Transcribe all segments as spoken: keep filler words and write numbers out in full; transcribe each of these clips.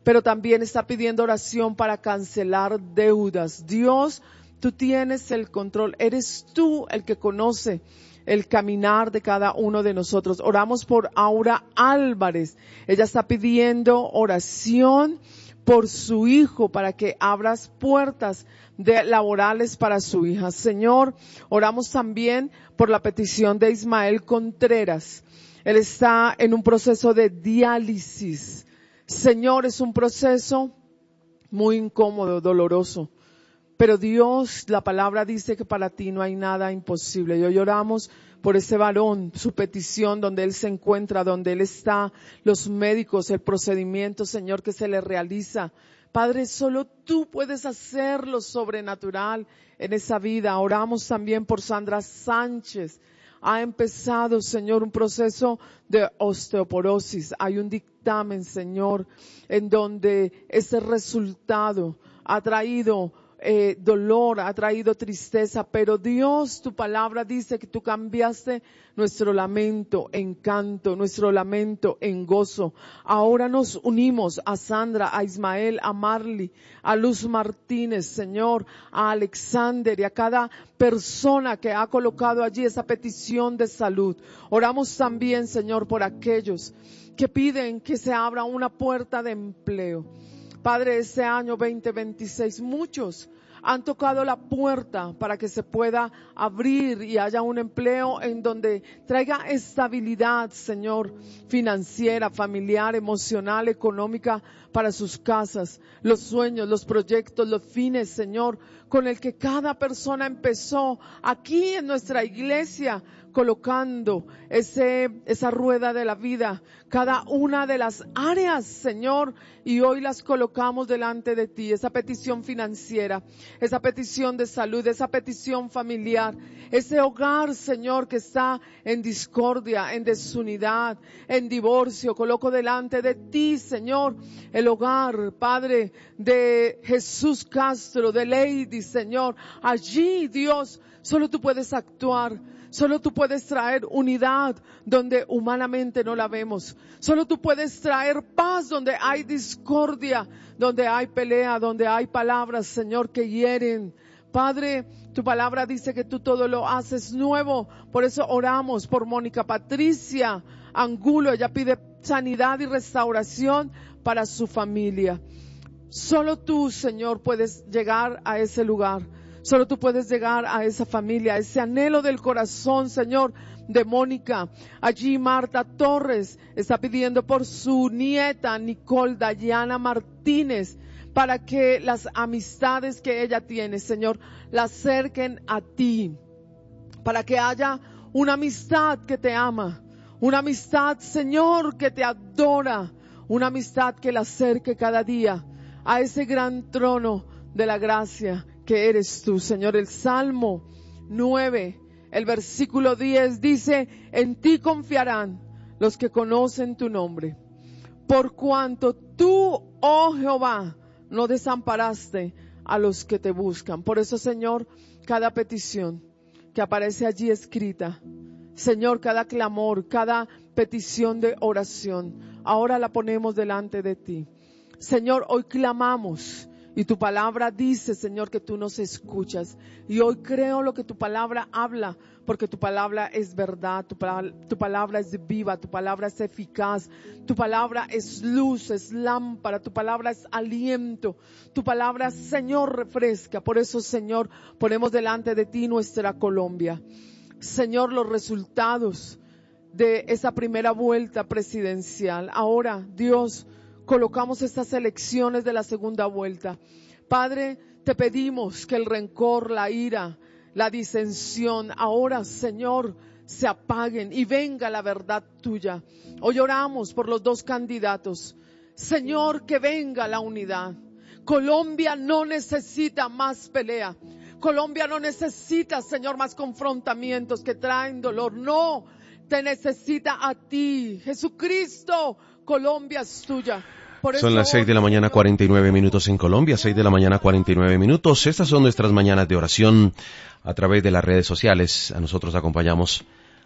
pero también está pidiendo oración para cancelar deudas. Dios, tú tienes el control, eres tú el que conoce el caminar de cada uno de nosotros. Oramos por Aura Álvarez. Ella está pidiendo oración por su hijo para que abras puertas de laborales para su hija. Señor, oramos también por la petición de Ismael Contreras. Él está en un proceso de diálisis. Señor, es un proceso muy incómodo, doloroso. Pero Dios, la palabra dice que para ti no hay nada imposible. Y hoy oramos por ese varón, su petición, donde él se encuentra, donde él está, los médicos, el procedimiento, Señor, que se le realiza. Padre, solo tú puedes hacer lo sobrenatural en esa vida. Oramos también por Sandra Sánchez. Ha empezado, Señor, un proceso de osteoporosis. Hay un dictamen, Señor, en donde ese resultado ha traído Eh, dolor, ha traído tristeza, pero Dios, tu palabra dice que tú cambiaste nuestro lamento en canto, nuestro lamento en gozo. Ahora nos unimos a Sandra, a Ismael, a Marley, a Luz Martínez, Señor, a Alexander y a cada persona que ha colocado allí esa petición de salud. Oramos también, Señor, por aquellos que piden que se abra una puerta de empleo. Padre, este año veinte veintiséis, muchos han tocado la puerta para que se pueda abrir y haya un empleo en donde traiga estabilidad, Señor, financiera, familiar, emocional, económica para sus casas, los sueños, los proyectos, los fines, Señor, con el que cada persona empezó aquí en nuestra iglesia, colocando ese, esa rueda de la vida, cada una de las áreas, Señor, y hoy las colocamos delante de ti, esa petición financiera, esa petición de salud, esa petición familiar, ese hogar, Señor, que está en discordia, en desunidad, en divorcio, coloco delante de ti, Señor, el hogar, Padre, de Jesús Castro, de Lady, Señor, allí, Dios, solo tú puedes actuar. Solo tú puedes traer unidad donde humanamente no la vemos. Solo tú puedes traer paz donde hay discordia, donde hay pelea, donde hay palabras, Señor, que hieren. Padre, tu palabra dice que tú todo lo haces nuevo. Por eso oramos por Mónica Patricia Angulo. Ella pide sanidad y restauración para su familia. Solo tú, Señor, puedes llegar a ese lugar. Solo tú puedes llegar a esa familia, a ese anhelo del corazón, Señor, de Mónica. Allí Marta Torres está pidiendo por su nieta Nicole Dayana Martínez, para que las amistades que ella tiene, Señor, la acerquen a ti, para que haya una amistad que te ama, una amistad, Señor, que te adora, una amistad que la acerque cada día a ese gran trono de la gracia que eres tú, Señor. El Salmo nueve, el versículo diez dice: en ti confiarán los que conocen tu nombre, por cuanto tú, oh Jehová, no desamparaste a los que te buscan. Por eso, Señor, cada petición que aparece allí escrita, Señor, cada clamor, cada petición de oración, ahora la ponemos delante de ti. Señor, hoy clamamos y tu palabra dice, Señor, que tú nos escuchas. Y hoy creo lo que tu palabra habla, porque tu palabra es verdad, tu, pal- tu palabra es viva, tu palabra es eficaz, tu palabra es luz, es lámpara, tu palabra es aliento, tu palabra, Señor, refresca. Por eso, Señor, ponemos delante de ti nuestra Colombia. Señor, los resultados de esa primera vuelta presidencial. Ahora, Dios, colocamos estas elecciones de la segunda vuelta. Padre, te pedimos que el rencor, la ira, la disensión, ahora, Señor, se apaguen y venga la verdad tuya. Hoy oramos por los dos candidatos. Señor, que venga la unidad. Colombia no necesita más pelea. Colombia no necesita, Señor, más confrontamientos que traen dolor. No, te necesita a ti. Jesucristo, Colombia es tuya. Por Son eso, las seis de la mañana, cuarenta y nueve minutos en Colombia, seis de la mañana, cuarenta y nueve minutos. Estas son nuestras mañanas de oración a través de las redes sociales. A nosotros acompañamos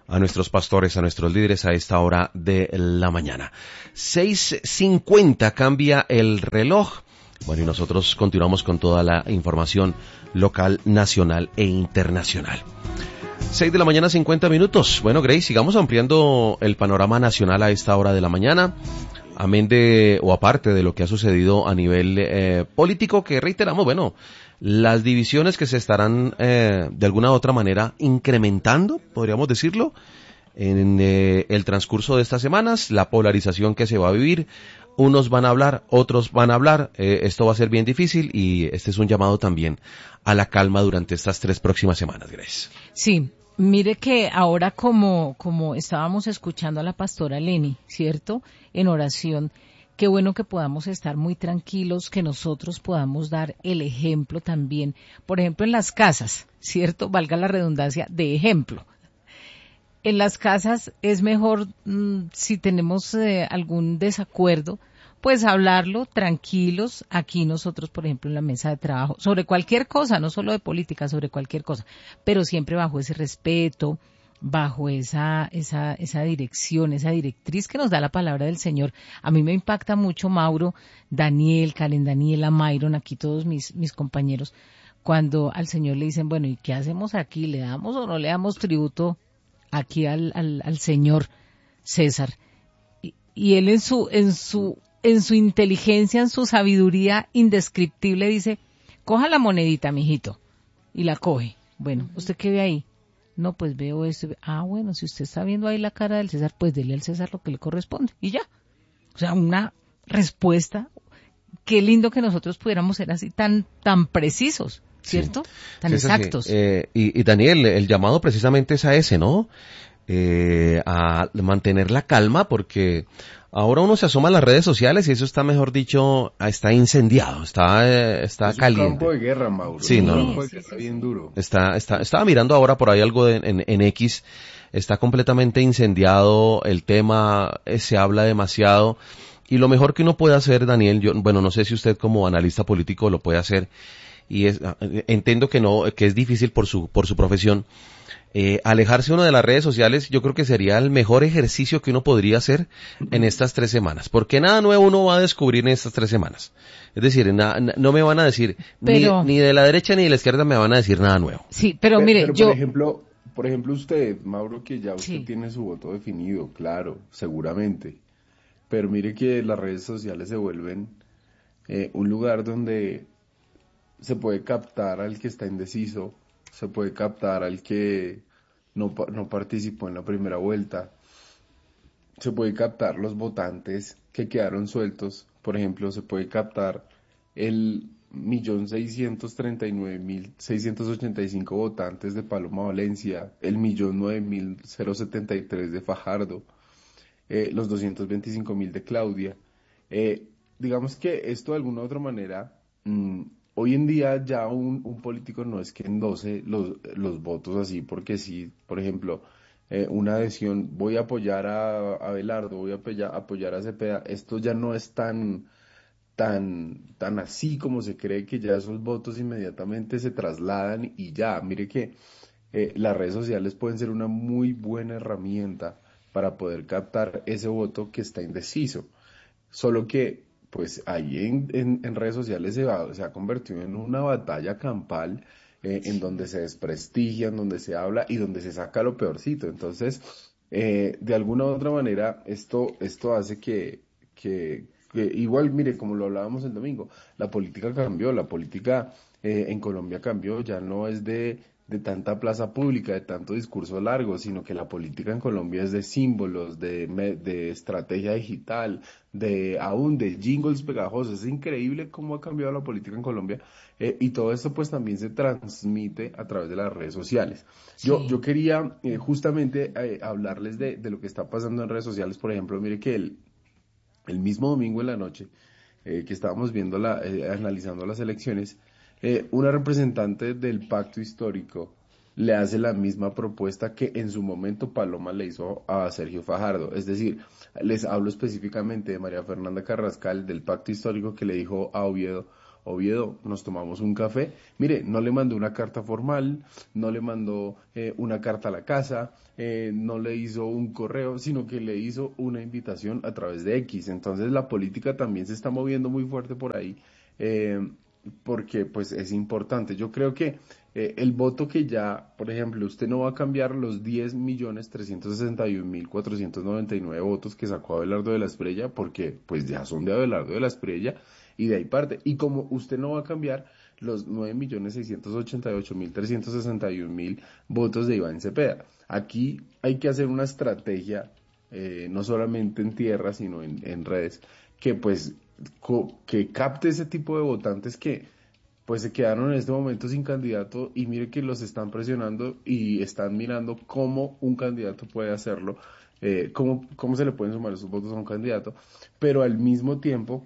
a nuestros pastores, a nuestros líderes a esta hora de la mañana. seis cincuenta cambia el reloj. Bueno, y nosotros continuamos con toda la información local, nacional e internacional. seis de la mañana, cincuenta minutos. Bueno, Grace, sigamos ampliando el panorama nacional a esta hora de la mañana. Amén de, o aparte de lo que ha sucedido a nivel eh, político, que reiteramos, bueno, las divisiones que se estarán eh, de alguna u otra manera incrementando, podríamos decirlo, en eh, el transcurso de estas semanas, la polarización que se va a vivir. Unos van a hablar, otros van a hablar, eh, esto va a ser bien difícil y este es un llamado también a la calma durante estas tres próximas semanas, Grace. Sí. Mire que ahora como, como estábamos escuchando a la pastora Leni, ¿cierto? En oración, qué bueno que podamos estar muy tranquilos, que nosotros podamos dar el ejemplo también, por ejemplo en las casas, ¿cierto? Valga la redundancia de ejemplo. En las casas es mejor, mmm, si tenemos eh, algún desacuerdo, pues hablarlo tranquilos, aquí nosotros, por ejemplo, en la mesa de trabajo, sobre cualquier cosa, no solo de política, sobre cualquier cosa, pero siempre bajo ese respeto, bajo esa, esa, esa dirección, esa directriz que nos da la palabra del Señor. A mí me impacta mucho, Mauro, Daniel, Karen, Daniela, Myron, aquí todos mis, mis compañeros, cuando al Señor le dicen, bueno, ¿y qué hacemos aquí? ¿Le damos o no le damos tributo aquí al, al, al Señor César? Y, y él en su, en su, en su inteligencia, en su sabiduría indescriptible dice, coja la monedita, mijito, y la coge. Bueno, ¿usted qué ve ahí? No, pues veo esto. Ah, bueno, si usted está viendo ahí la cara del César, pues dele al César lo que le corresponde, y ya. O sea, una respuesta, qué lindo que nosotros pudiéramos ser así tan, tan precisos, ¿cierto? Sí. Tan sí, exactos. Sí. Eh, y, y Daniel, el llamado precisamente es a ese, ¿no? Eh, a mantener la calma, porque ahora uno se asoma a las redes sociales y eso está, mejor dicho, está incendiado, está, eh, está es caliente. Un campo de guerra, Mauro. Sí, un no. campo de guerra bien duro. Está, está, estaba mirando ahora por ahí algo de, en, en X, está completamente incendiado el tema, eh, se habla demasiado y lo mejor que uno puede hacer, Daniel, yo, bueno, no sé si usted como analista político lo puede hacer y es, entiendo que no, que es difícil por su, por su profesión. Eh, alejarse uno de las redes sociales, yo creo que sería el mejor ejercicio que uno podría hacer en estas tres semanas, porque nada nuevo uno va a descubrir en estas tres semanas. Es decir, na, na, no me van a decir, pero, ni, ni de la derecha ni de la izquierda me van a decir nada nuevo. Sí, pero, pero mire, pero, yo... Por ejemplo, por ejemplo usted, Mauro, que ya usted sí. tiene su voto definido, claro, seguramente, pero mire que las redes sociales se vuelven eh, un lugar donde se puede captar al que está indeciso, se puede captar al que no, no participó en la primera vuelta, se puede captar los votantes que quedaron sueltos, por ejemplo, se puede captar el millón seiscientos treinta y nueve mil seiscientos ochenta y cinco votantes de Paloma Valencia, el millón nueve mil setenta y tres de Fajardo, eh, los doscientos veinticinco mil de Claudia. Eh, digamos que esto de alguna u otra manera... Mmm, Hoy en día ya un, un político no es que endose los, los votos así, porque si, por ejemplo, eh, una adhesión, voy a apoyar a, a Abelardo, voy a apoyar, apoyar a Cepeda, esto ya no es tan, tan, tan así como se cree, que ya esos votos inmediatamente se trasladan y ya. Mire que eh, las redes sociales pueden ser una muy buena herramienta para poder captar ese voto que está indeciso, solo que pues ahí en, en, en redes sociales se, va, se ha convertido en una batalla campal eh, en donde se desprestigia, en donde se habla y donde se saca lo peorcito. Entonces, eh, de alguna u otra manera, esto, esto hace que, que, que, igual, mire, como lo hablábamos el domingo, la política cambió, la política eh, en Colombia cambió, ya no es de... de tanta plaza pública, de tanto discurso largo, sino que la política en Colombia es de símbolos, de, de estrategia digital, de aún de jingles pegajosos. Es increíble cómo ha cambiado la política en Colombia eh, y todo esto pues también se transmite a través de las redes sociales. Sí. Yo, yo quería eh, justamente eh, hablarles de, de lo que está pasando en redes sociales. Por ejemplo, mire que el, el mismo domingo en la noche eh, que estábamos viendo la, eh, analizando las elecciones, Eh, una representante del pacto histórico le hace la misma propuesta que en su momento Paloma le hizo a Sergio Fajardo. Es decir, les hablo específicamente de María Fernanda Carrascal del pacto histórico, que le dijo a Oviedo, Oviedo, nos tomamos un café. Mire, no le mandó una carta formal, no le mandó eh, una carta a la casa, eh, no le hizo un correo, sino que le hizo una invitación a través de X. Entonces la política también se está moviendo muy fuerte por ahí, eh, porque pues es importante. Yo creo que eh, el voto que ya, por ejemplo, usted no va a cambiar los diez millones trescientos sesenta y un mil cuatrocientos noventa y nueve votos que sacó Abelardo de la Espriella, porque pues ya son de Abelardo de la Espriella, y de ahí parte. Y como usted no va a cambiar los nueve millones seiscientos ochenta y ocho mil trescientos sesenta y un mil votos de Iván Cepeda. Aquí hay que hacer una estrategia, eh, no solamente en tierra, sino en, en redes, que pues co- que capte ese tipo de votantes que pues se quedaron en este momento sin candidato, y mire que los están presionando y están mirando cómo un candidato puede hacerlo, eh, cómo, cómo se le pueden sumar esos votos a un candidato, pero al mismo tiempo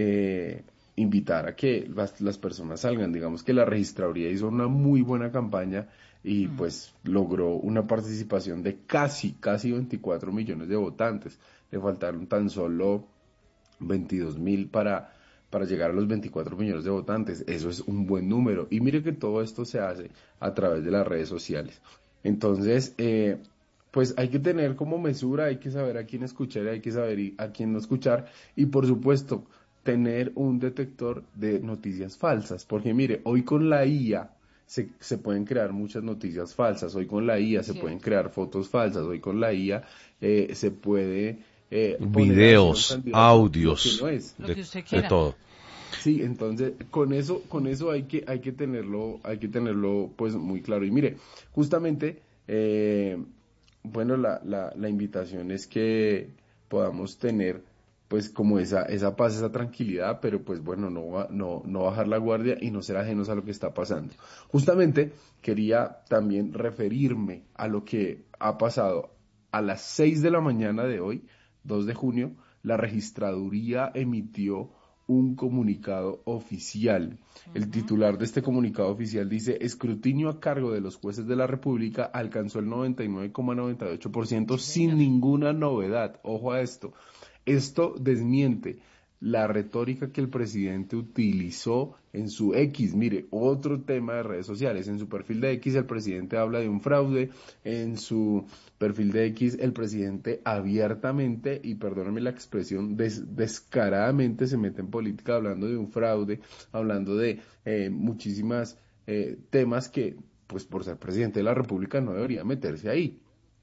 eh, invitar a que las, las personas salgan. Digamos que la registraduría hizo una muy buena campaña y Mm. pues logró una participación de casi, casi veinticuatro millones de votantes. Le faltaron tan solo veintidós mil para, para llegar a los veinticuatro millones de votantes. Eso es un buen número. Y mire que todo esto se hace a través de las redes sociales. Entonces, eh, pues hay que tener como mesura, hay que saber a quién escuchar, hay que saber y- a quién no escuchar, y por supuesto tener un detector de noticias falsas, porque mire, hoy con la I A se, se pueden crear muchas noticias falsas, hoy con la I A se pueden Cierto. crear fotos falsas, hoy con la I A eh, se puede eh, poner a decir a un Videos, candidato lo que audios, no es. Lo de, que usted de quiera. todo. Sí, entonces con eso, con eso hay que, hay que tenerlo, hay que tenerlo pues muy claro. Y mire, justamente, eh, bueno, la, la, la invitación es que podamos tener pues como esa, esa paz, esa tranquilidad, pero pues bueno, no, va- no, no bajar la guardia y no ser ajenos a lo que está pasando. Justamente quería también referirme a lo que ha pasado a las seis de la mañana de hoy, dos de junio. La registraduría emitió un comunicado oficial. El Ujú. titular de este comunicado oficial dice: escrutinio a cargo de los jueces de la República alcanzó el noventa y nueve coma noventa y ocho por ciento Sí, sin señor. ninguna novedad. Ojo a esto. Esto desmiente la retórica que el presidente utilizó en su X. Mire, otro tema de redes sociales. En su perfil de X el presidente habla de un fraude. En su perfil de X el presidente abiertamente, y perdónenme la expresión, des- descaradamente se mete en política hablando de un fraude, hablando de eh, muchísimas eh, temas que, pues por ser presidente de la República, no debería meterse ahí.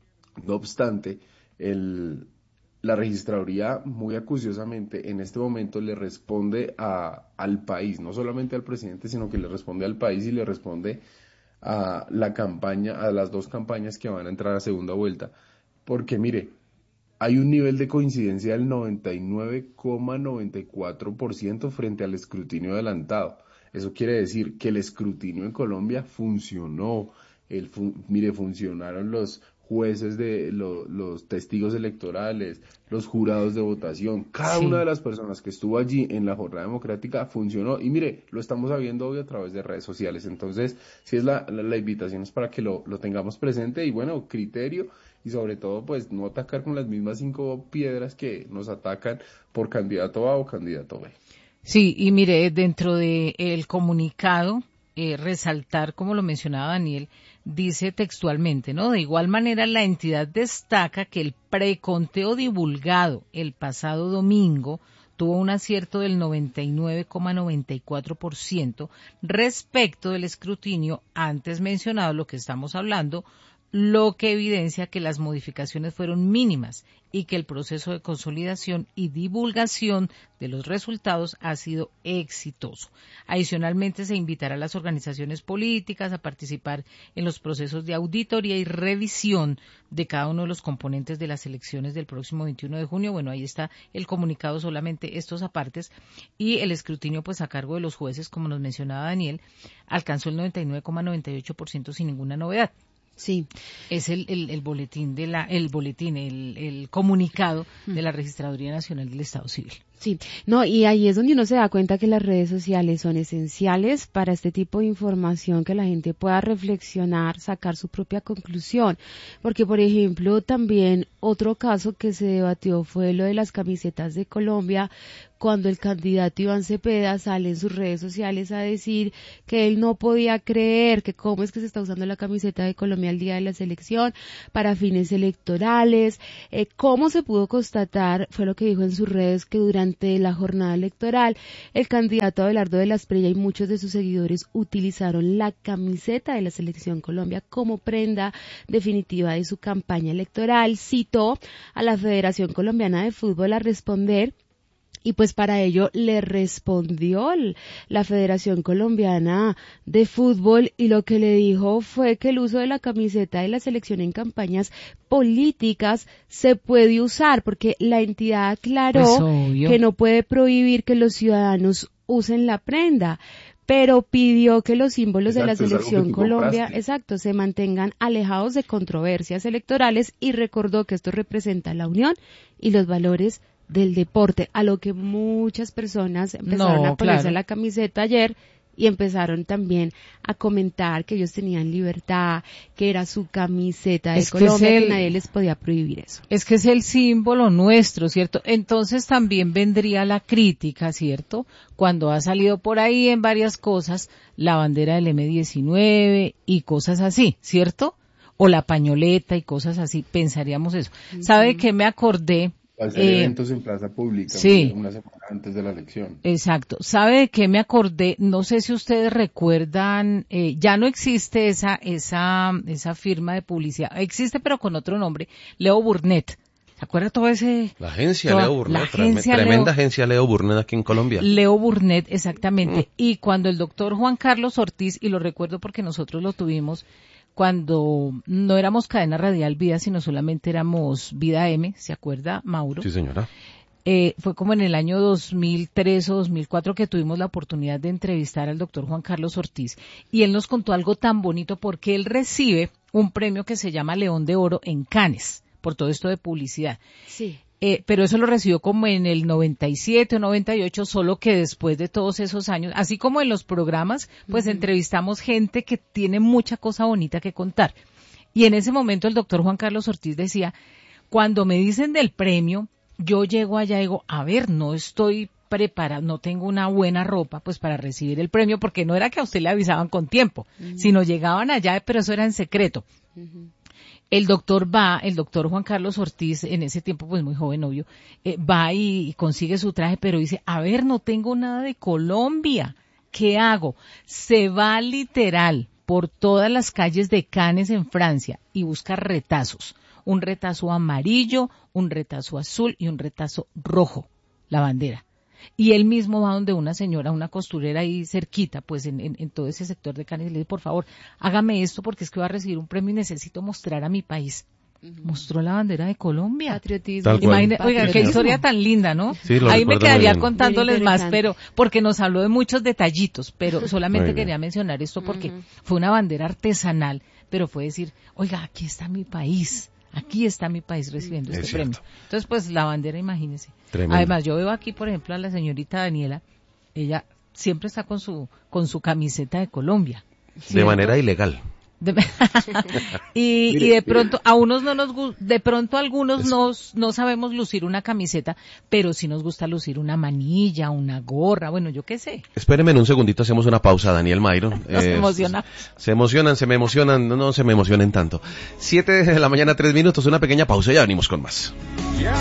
No obstante, el, la registraduría muy acuciosamente en este momento le responde a, al país, no solamente al presidente, sino que le responde al país y le responde a la campaña, a las dos campañas que van a entrar a segunda vuelta. Porque mire, hay un nivel de coincidencia del noventa y nueve coma noventa y cuatro por ciento frente al escrutinio adelantado. Eso quiere decir que el escrutinio en Colombia funcionó. El fun- mire, funcionaron los jueces de lo- los testigos electorales, los jurados de votación. Cada una de Sí. las personas que estuvo allí en la jornada democrática funcionó. Y mire, lo estamos sabiendo hoy a través de redes sociales. Entonces, sí es la, la, la invitación es para que lo, lo tengamos presente y bueno, criterio, y sobre todo pues no atacar con las mismas cinco piedras que nos atacan por candidato A o candidato B. Sí, y mire, dentro de el comunicado, eh, resaltar, como lo mencionaba Daniel, dice textualmente, ¿no? De igual manera, la entidad destaca que el preconteo divulgado el pasado domingo tuvo un acierto del noventa y nueve coma noventa y cuatro por ciento respecto del escrutinio antes mencionado, lo que estamos hablando, lo que evidencia que las modificaciones fueron mínimas y que el proceso de consolidación y divulgación de los resultados ha sido exitoso. Adicionalmente, se invitará a las organizaciones políticas a participar en los procesos de auditoría y revisión de cada uno de los componentes de las elecciones del próximo veintiuno de junio. Bueno, ahí está el comunicado, solamente estos apartes, y el escrutinio pues a cargo de los jueces, como nos mencionaba Daniel, alcanzó el noventa y nueve coma noventa y ocho por ciento sin ninguna novedad. Sí, Es el, el, el boletín de la, el boletín, el, el comunicado Mm. de la Registraduría Nacional del Estado Civil. Sí, no, y ahí es donde uno se da cuenta que las redes sociales son esenciales para este tipo de información, que la gente pueda reflexionar, sacar su propia conclusión. Porque, por ejemplo, también otro caso que se debatió fue lo de las camisetas de Colombia, cuando el candidato Iván Cepeda sale en sus redes sociales a decir que él no podía creer que cómo es que se está usando la camiseta de Colombia el día de la selección para fines electorales, eh, cómo se pudo constatar, fue lo que dijo en sus redes, que durante la jornada electoral el candidato Abelardo de la Espriella y muchos de sus seguidores utilizaron la camiseta de la selección Colombia como prenda definitiva de su campaña electoral. Citó a la Federación Colombiana de Fútbol a responder, y pues para ello le respondió la Federación Colombiana de Fútbol, y lo que le dijo fue que el uso de la camiseta de la selección en campañas políticas se puede usar, porque la entidad aclaró que no puede prohibir que los ciudadanos usen la prenda, pero pidió que los símbolos exacto, de la selección Colombia, exacto, se mantengan alejados de controversias electorales, y recordó que esto representa la unión y los valores del deporte, a lo que muchas personas empezaron no, a ponerse claro. la camiseta ayer y empezaron también a comentar que ellos tenían libertad, que era su camiseta de es Colombia, que, el, que nadie les podía prohibir eso. Es que es el símbolo nuestro, ¿cierto? Entonces también vendría la crítica, ¿cierto? Cuando ha salido por ahí en varias cosas la bandera del eme diecinueve y cosas así, ¿cierto? O la pañoleta y cosas así, pensaríamos eso. Uh-huh. ¿Sabe qué me acordé? Hacer eh, eventos en plaza pública sí, una semana antes de la elección. Exacto. ¿Sabe de qué me acordé? No sé si ustedes recuerdan, eh, ya no existe esa esa esa firma de publicidad. Existe, pero con otro nombre, Leo Burnett. ¿Se acuerda todo ese? La agencia toda, Leo Burnett, la agencia tremenda Leo, agencia Leo Burnett aquí en Colombia. Leo Burnett, exactamente. Mm. Y cuando el doctor Juan Carlos Ortiz, y lo recuerdo porque nosotros lo tuvimos cuando no éramos cadena radial Vida, sino solamente éramos Vida M, ¿se acuerda, Mauro? Sí, señora. Eh, fue como en el año dos mil tres o dos mil cuatro que tuvimos la oportunidad de entrevistar al doctor Juan Carlos Ortiz, y él nos contó algo tan bonito porque él recibe un premio que se llama León de Oro en Cannes, por todo esto de publicidad. Sí. Eh, pero eso lo recibió como en el noventa y siete o noventa y ocho, solo que después de todos esos años, así como en los programas, pues uh-huh. entrevistamos gente que tiene mucha cosa bonita que contar. Y en ese momento el doctor Juan Carlos Ortiz decía, cuando me dicen del premio, yo llego allá y digo, a ver, no estoy preparado, no tengo una buena ropa pues para recibir el premio, porque no era que a usted le avisaban con tiempo, uh-huh. sino llegaban allá, pero eso era en secreto. Uh-huh. El doctor va, el doctor Juan Carlos Ortiz, en ese tiempo pues muy joven, obvio, eh, va y, y consigue su traje, pero dice, a ver, no tengo nada de Colombia, ¿qué hago? Se va literal por todas las calles de Cannes en Francia y busca retazos, un retazo amarillo, un retazo azul y un retazo rojo, la bandera. Y él mismo va donde una señora, una costurera ahí cerquita, pues en, en, en todo ese sector de Cannes, y le dice, por favor, hágame esto porque es que voy a recibir un premio y necesito mostrar a mi país. Uh-huh. Mostró la bandera de Colombia. Patriotismo. Imagine, oiga, qué historia tan linda, ¿no? Sí, ahí me quedaría contándoles más, pero porque nos habló de muchos detallitos, pero solamente quería mencionar esto porque uh-huh. fue una bandera artesanal, pero fue decir, oiga, aquí está mi país. Aquí está mi país recibiendo es este cierto. premio. Entonces, pues, la bandera, imagínese. Tremendo. Además, yo veo aquí, por ejemplo, a la señorita Daniela, ella siempre está con su con su camiseta de Colombia. ¿Cierto? De manera ilegal. De, y, y de pronto, a unos no nos gusta, de pronto a algunos nos, no sabemos lucir una camiseta, pero sí nos gusta lucir una manilla, una gorra, bueno, yo qué sé. Espérenme en un segundito, hacemos una pausa, Daniel Mayro. Nos eh, emociona. Se emocionan, se me emocionan, no, no se me emocionen tanto. Siete de la mañana, tres minutos, una pequeña pausa y ya venimos con más.